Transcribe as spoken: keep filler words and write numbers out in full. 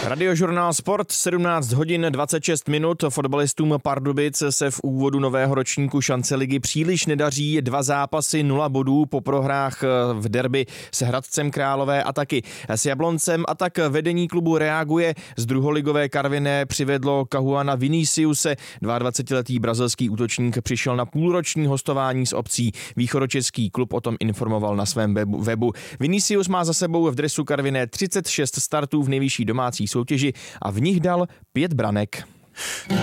Radiožurnál Sport, sedmnáct hodin dvacet šest minut. Fotbalistům Pardubic se v úvodu nového ročníku šance ligy příliš nedaří. Dva zápasy, nula bodů po prohrách v derby s Hradcem Králové a taky s Jabloncem. A tak vedení klubu reaguje. Z druholigové Karviné přivedlo Kahuana Viniciuse. dvacetiletý brazilský útočník přišel na půlroční hostování s obcí. Východočeský klub o tom informoval na svém webu. Vinicius má za sebou v dresu Karviné třicet šest startů v nejvyšší domácí soutěži a v nich dal pět branek.